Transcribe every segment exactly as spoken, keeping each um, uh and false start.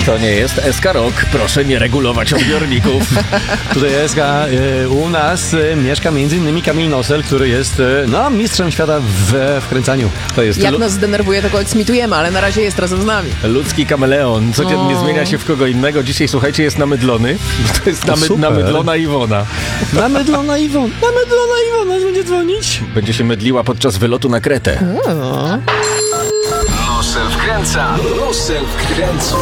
To nie jest S K Rock, proszę nie regulować odbiorników. Tutaj S K, y, u nas y, mieszka między innymi Kamil Nosel, który jest y, no, mistrzem świata w wkręcaniu. To jest Jak lu- nas zdenerwuje, to go eksmitujemy, ale na razie jest razem z nami. ludzki kameleon. Codziennie O. zmienia się w kogo innego. Dzisiaj, słuchajcie, jest namydlony. To jest namy- super. namydlona Iwona. Namydlona Iwona, namydlona Iwona będzie dzwonić. Będzie się mydliła podczas wylotu na Kretę. Nosel wkręca, Nosel wkręca.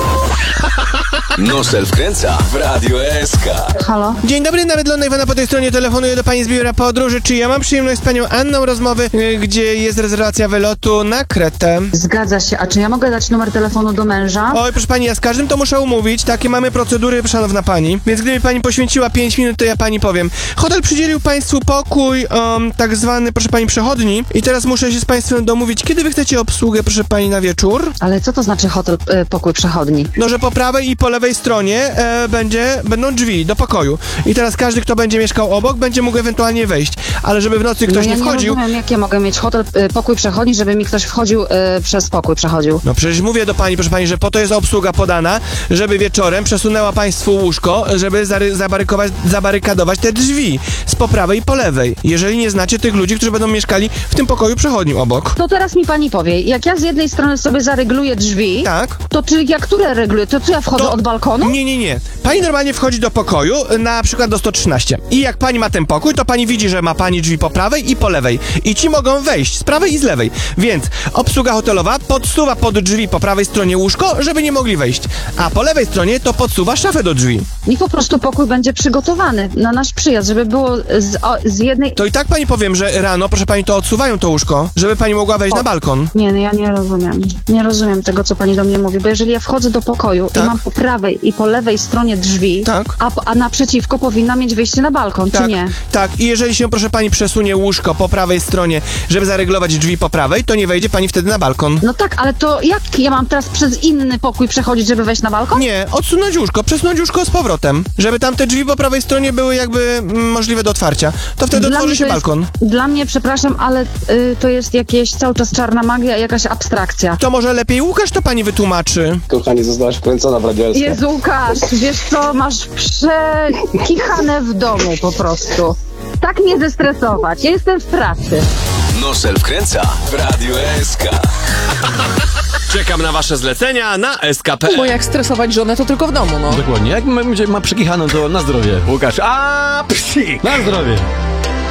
Nosel wkręca w Radio S K. Halo? Dzień dobry, namydlona Iwona po tej stronie, telefonuję do pani z biura podróży. Czy ja mam przyjemność z panią Anną rozmowy, y, gdzie jest rezerwacja wylotu na Kretę? Zgadza się. A czy ja mogę dać numer telefonu do męża? Oj, proszę pani, ja z każdym to muszę umówić. Takie mamy procedury, szanowna pani. Więc gdyby pani poświęciła pięć minut, to ja pani powiem. Hotel przydzielił państwu pokój, um, tak zwany, proszę pani, przechodni. I teraz muszę się z państwem domówić, kiedy wy chcecie obsługę, proszę pani, na wieczór? Ale co to znaczy hotel, e, pokój przechodni? No, że po prawej i po lewej stronie e, będzie, będą drzwi do pokoju. I teraz każdy, kto będzie mieszkał obok, będzie mógł ewentualnie wejść. Ale żeby w nocy ktoś no ja nie wchodził... nie rozumiem, jak ja mogę mieć hotel, e, pokój przechodni, żeby mi ktoś wchodził e, przez pokój przechodził. No przecież mówię do pani, proszę pani, że po to jest obsługa podana, żeby wieczorem przesunęła państwu łóżko, żeby zary- zabarykować, zabarykadować te drzwi z po prawej i po lewej. Jeżeli nie znacie tych ludzi, którzy będą mieszkali w tym pokoju przechodnim obok. To teraz mi pani powie, jak ja z jednej strony sobie zaregluję drzwi, Tak? to czy ja które regluję? To czy ja wchodzę To- od balkonu? Nie, nie, nie. Pani normalnie wchodzi do pokoju, na przykład do sto trzynaście. I jak pani ma ten pokój, to pani widzi, że ma pani drzwi po prawej i po lewej. I ci mogą wejść z prawej i z lewej. Więc obsługa hotelowa podsuwa pod drzwi po prawej stronie łóżko, żeby nie mogli wejść. A po lewej stronie to podsuwa szafę do drzwi. Niech po prostu pokój będzie przygotowany na nasz przyjazd, żeby było z, o, z jednej... To i tak pani powiem, że rano, proszę pani, to odsuwają to łóżko, żeby pani mogła wejść O. na balkon. Nie, no ja nie rozumiem. Nie rozumiem tego, co pani do mnie mówi, bo jeżeli ja wchodzę do pokoju Tak. i mam po prawej i po lewej stronie drzwi, Tak. a, a naprzeciwko powinna mieć wyjście na balkon, Tak, czy nie? tak. I jeżeli się, proszę pani, przesunie łóżko po prawej stronie, żeby zareglować drzwi po prawej, to nie wejdzie pani wtedy na balkon. No tak, ale to jak ja mam teraz przez inny pokój przechodzić, żeby wejść na balkon? Nie, odsunąć łóżko, przesunąć łóżko z powrotem, żeby tam te drzwi po prawej stronie były jakby mm, możliwe do otwarcia. To wtedy Dla otworzy mnie się to jest- balkon. Dla mnie, przepraszam, ale y, to jest jakieś cały czas czarna magia, jakaś abstrakcja. To może lepiej Łukasz to pani wytłumaczy. Kochanie, zostałaś wkręcona w Radio S K. Jezu, Łukasz, wiesz co, masz przekichane w domu po prostu. Tak mnie zestresować, ja jestem w pracy. Nosel wkręca w Radio S K. Czekam na wasze zlecenia na S K P. Bo jak stresować żonę, to tylko w domu, no. Dokładnie, jak ma, będzie- ma przekichaną, to na zdrowie. Łukasz, a psi! Na zdrowie.